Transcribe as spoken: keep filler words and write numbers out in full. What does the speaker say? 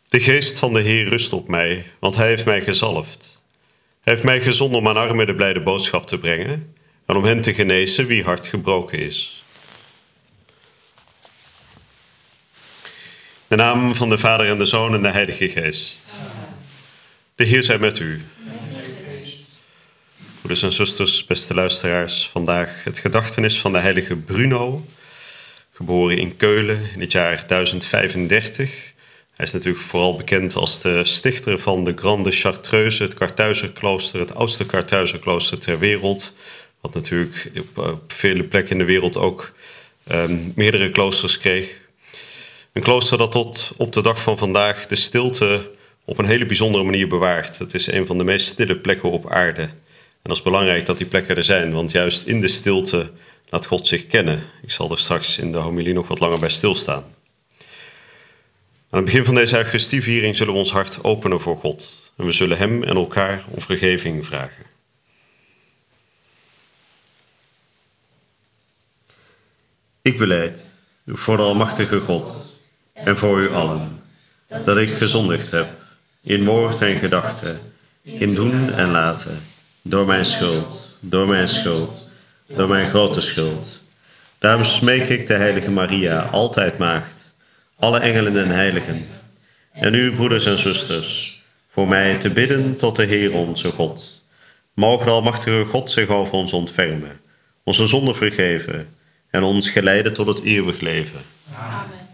De geest van de Heer rust op mij, want hij heeft mij gezalfd. Hij heeft mij gezonden om aan armen de blijde boodschap te brengen en om hen te genezen wie hart gebroken is. In de naam van de Vader en de Zoon en de Heilige Geest. De Heer zij met u. Broeders en zusters, beste luisteraars, vandaag het gedachtenis van de heilige Bruno, geboren in Keulen in het jaar duizend vijfendertig. Hij is natuurlijk vooral bekend als de stichter van de Grande Chartreuse, het Kartuizerklooster, het oudste Kartuizerklooster ter wereld, wat natuurlijk op, op vele plekken in de wereld ook um, meerdere kloosters kreeg. Een klooster dat tot op de dag van vandaag de stilte op een hele bijzondere manier bewaart. Het is een van de meest stille plekken op aarde. En dat is belangrijk dat die plekken er zijn, want juist in de stilte laat God zich kennen. Ik zal er straks in de homilie nog wat langer bij stilstaan. Aan het begin van deze Eucharistieviering zullen we ons hart openen voor God. En we zullen hem en elkaar om vergeving vragen. Ik belijd voor de Almachtige God en voor u allen, dat ik gezondigd heb in woord en gedachte, in doen en laten, door mijn schuld, door mijn schuld, door mijn grote schuld. Daarom smeek ik de heilige Maria, altijd maagd, alle engelen en heiligen, en u, broeders en zusters, voor mij te bidden tot de Heer onze God. Mogen de Almachtige God zich over ons ontfermen, onze zonden vergeven en ons geleiden tot het eeuwig leven. Amen.